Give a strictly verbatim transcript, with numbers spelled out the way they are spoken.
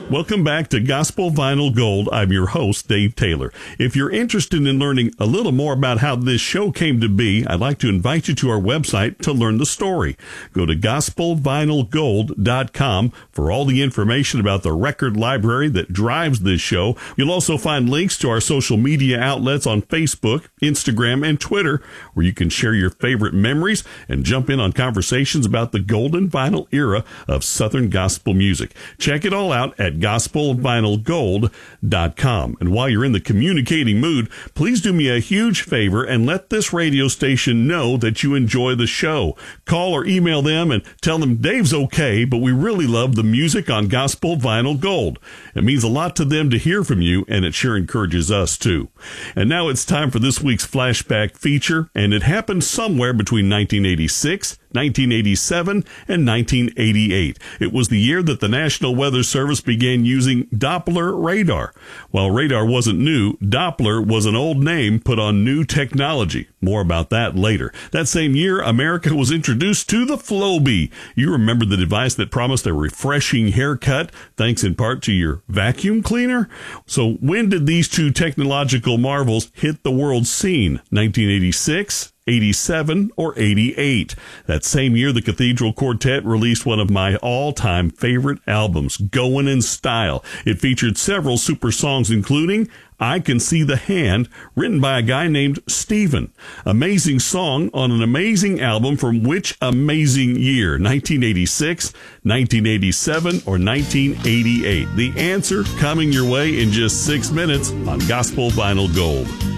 Welcome back to Gospel Vinyl Gold. I'm your host, Dave Taylor. If you're interested in learning a little more about how this show came to be, I'd like to invite you to our website to learn the story. Go to gospel vinyl gold dot com for all the information about the record library that drives this show. You'll also find links to our social media outlets on Facebook, Instagram, and Twitter, where you can share your favorite memories and jump in on conversations about the golden vinyl era of Southern gospel music. Check it all out at gospel vinyl gold dot com. And while you're in the communicating mood, please do me a huge favor and let this radio station know that you enjoy the show. Call or email them and tell them Dave's okay, but we really love the music on Gospel Vinyl Gold. It means a lot to them to hear from you, and it sure encourages us too. And now it's time for this week's flashback feature, and it happened somewhere between nineteen eighty-six, nineteen eighty-seven, and nineteen eighty-eight. It was the year that the National Weather Service began using Doppler radar. While radar wasn't new, Doppler was an old name put on new technology. More about that later. That same year, America was introduced to the Flowbee. You remember the device that promised a refreshing haircut, thanks in part to your vacuum cleaner? So when did these two technological marvels hit the world scene? nineteen eighty-six? eighty-seven, or eighty-eight. That same year, the Cathedral Quartet released one of my all-time favorite albums, Goin' in Style. It featured several super songs, including I Can See the Hand, written by a guy named Steven. Amazing song on an amazing album from which amazing year? nineteen eighty-six, nineteen eighty-seven, or nineteen eighty-eight? The answer coming your way in just six minutes on Gospel Vinyl Gold.